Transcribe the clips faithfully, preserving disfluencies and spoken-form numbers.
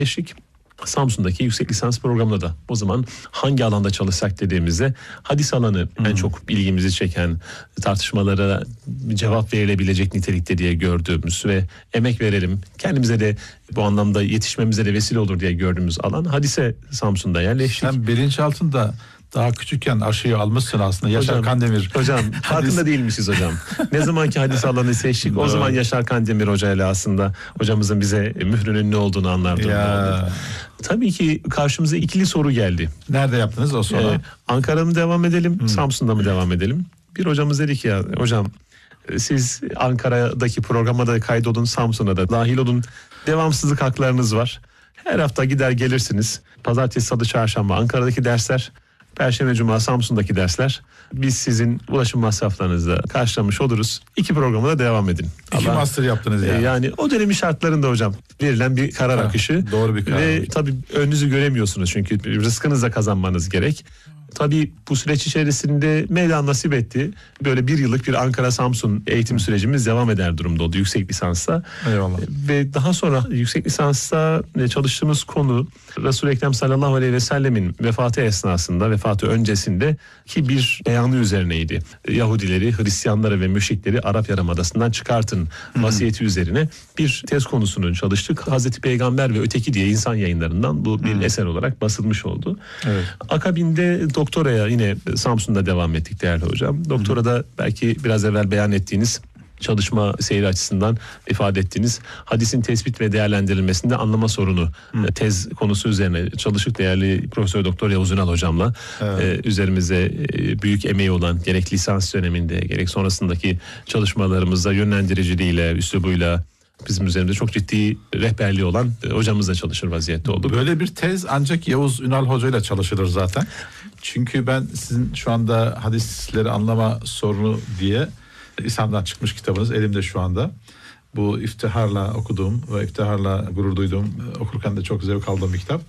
Eşlik Samsun'daki yüksek lisans programında da o zaman hangi alanda çalışsak dediğimizde hadis alanı hmm. en çok ilgimizi çeken, tartışmalara cevap verilebilecek nitelikte diye gördüğümüz ve emek verelim, kendimize de bu anlamda yetişmemize de vesile olur diye gördüğümüz alan hadise Samsun'da yerleştik. Sen bilinçaltında daha küçükken aşıyı almışsın aslında. Yaşar hocam, Kandemir. Hocam farkında değilmişiz hocam. Ne zamanki hadis alanı seçtik o zaman Yaşar Kandemir hocayla aslında hocamızın bize mührünün ne olduğunu anlardım. Ya. Tabii ki karşımıza ikili soru geldi. Nerede yaptınız o soru? Ee, Ankara'da mı devam edelim, hmm. Samsun'da mı devam edelim? Bir hocamız dedi ki ya hocam siz Ankara'daki programa da kaydolun, Samsun'a da dahil olun. Devamsızlık haklarınız var. Her hafta gider gelirsiniz. Pazartesi, salı, çarşamba Ankara'daki dersler. Perşembe, Cuma Samsun'daki dersler. Biz sizin ulaşım masraflarınızı karşılamış oluruz. İki programa da devam edin. İki Allah, master yaptınız yani. Yani o dönemin şartlarında hocam verilen bir karar ha, akışı. Doğru bir karar. Ve tabii önünüzü göremiyorsunuz çünkü rızkınızla kazanmanız gerek. Tabii bu süreç içerisinde Mevla nasip etti. Böyle bir yıllık bir Ankara-Samsun eğitim sürecimiz devam eder durumda oldu yüksek lisansta. Eyvallah. Ve daha sonra yüksek lisansta çalıştığımız konu Resul-i Ekrem sallallahu aleyhi ve sellemin vefatı esnasında, vefatı öncesinde ki bir beyanı üzerineydi. Yahudileri, Hristiyanları ve müşrikleri Arap Yarımadası'ndan çıkartın vasiyeti hmm. üzerine bir tez konusunu çalıştık. Hazreti Peygamber ve Öteki diye insan yayınlarından bu bir hmm. eser olarak basılmış oldu. Evet. Akabinde doktoraya yine Samsun'da devam ettik değerli hocam. Doktora da belki biraz evvel beyan ettiğiniz çalışma seyri açısından ifade ettiğiniz hadisin tespit ve değerlendirilmesinde anlama sorunu hmm. tez konusu üzerine çalışık değerli Profesör Doktor Yavuz Ünal hocamla evet. e, üzerimize e, büyük emeği olan gerek lisans döneminde gerek sonrasındaki çalışmalarımızda yönlendiriciliğiyle, üslubuyla bizim üzerimizde çok ciddi rehberliği olan hocamızla çalışır vaziyette olduk. Böyle bir tez ancak Yavuz Ünal hocayla çalışılır zaten. Çünkü ben sizin şu anda hadisleri anlama sorunu diye İslam'dan çıkmış kitabınız elimde şu anda. Bu iftiharla okuduğum ve iftiharla gurur duyduğum, okurken de çok zevk aldığım bir kitap.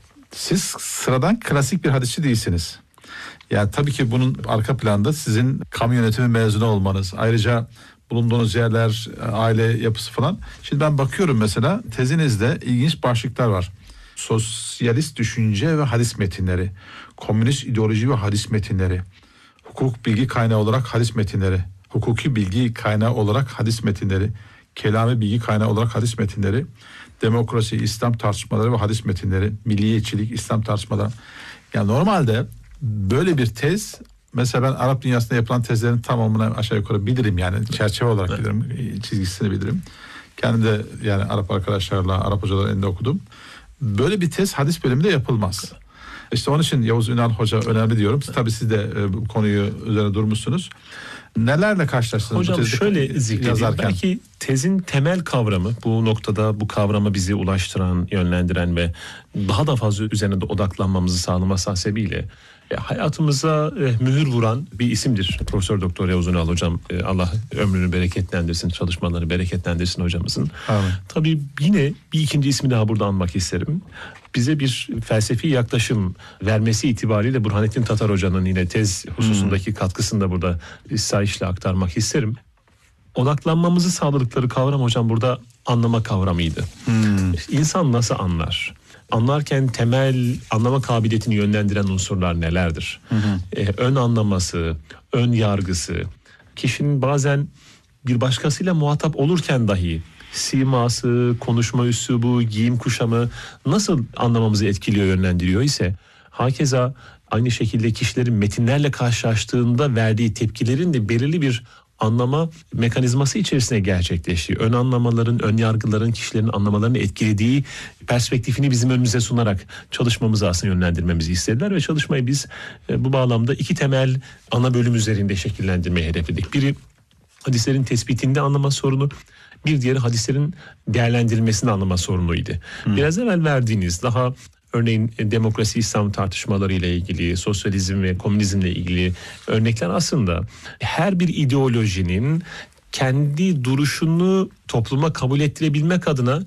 Siz sıradan klasik bir hadisçi değilsiniz. Yani tabii ki bunun arka planda sizin kamu yönetimi mezunu olmanız. Ayrıca bulunduğunuz yerler, aile yapısı falan. Şimdi ben bakıyorum mesela tezinizde ilginç başlıklar var. Sosyalist düşünce ve hadis metinleri, komünist ideoloji ve hadis metinleri, hukuk bilgi kaynağı olarak hadis metinleri, hukuki bilgi kaynağı olarak hadis metinleri, kelami bilgi kaynağı olarak hadis metinleri, demokrasi, İslam tartışmaları ve hadis metinleri, milliyetçilik, İslam tartışmaları. Yani normalde böyle bir tez, mesela ben Arap dünyasında yapılan tezlerin tamamını aşağı yukarı bilirim yani çerçeve olarak evet. bilirim, çizgisini bilirim. Kendim de yani Arap arkadaşlarla, Arap hocaların elinde okudum. Böyle bir tez hadis bölümünde yapılmaz. İşte onun için Yavuz Ünal Hoca önemli diyorum. Tabii siz de bu konuyu üzerine durmuşsunuz. Nelerle karşılaştınız? Hocam şöyle zikredeyim. Belki tezin temel kavramı, bu noktada bu kavrama bizi ulaştıran, yönlendiren ve daha da fazla üzerine de odaklanmamızı sağlaması hasebiyle hayatımıza mühür vuran bir isimdir Profesör Doktor Yavuz Ünal hocam. Allah ömrünü bereketlendirsin, çalışmalarını bereketlendirsin hocamızın. Amin. Tabii yine bir ikinci ismi daha burada anmak isterim. Bize bir felsefi yaklaşım vermesi itibariyle Burhanettin Tatar hocanın yine tez hususundaki hmm. katkısını da burada istahişle aktarmak isterim. Odaklanmamızı sağladıkları kavram hocam burada anlama kavramıydı. Hmm. İnsan nasıl anlar? Anlarken temel anlama kabiliyetini yönlendiren unsurlar nelerdir? Hı hı. Ee, ön anlaması, ön yargısı, kişinin bazen bir başkasıyla muhatap olurken dahi siması, konuşma üslubu, giyim kuşamı nasıl anlamamızı etkiliyor, yönlendiriyor ise hakeza aynı şekilde kişilerin metinlerle karşılaştığında verdiği tepkilerin de belirli bir anlama mekanizması içerisinde gerçekleştiği, ön anlamaların, ön yargıların kişilerin anlamalarını etkilediği perspektifini bizim önümüze sunarak çalışmamızı aslında yönlendirmemizi istediler ve çalışmayı biz e, bu bağlamda iki temel ana bölüm üzerinde şekillendirmeyi hedefledik. Biri hadislerin tespitinde anlama sorunu, bir diğeri hadislerin değerlendirilmesini anlama sorunuydu. Hmm. Biraz evvel verdiğiniz daha örneğin demokrasi, İslam tartışmaları ile ilgili, sosyalizm ve komünizmle ilgili örnekler aslında her bir ideolojinin kendi duruşunu topluma kabul ettirebilmek adına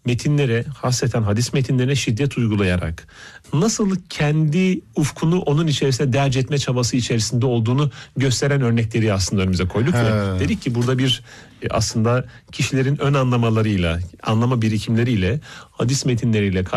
metinlere, hasreten hadis metinlerine şiddet uygulayarak nasıl kendi ufkunu onun içerisine derc etme çabası içerisinde olduğunu gösteren örnekleri aslında önümüze koyduk He. ve dedik ki burada bir e, aslında kişilerin ön anlamalarıyla, anlama birikimleriyle, hadis metinleriyle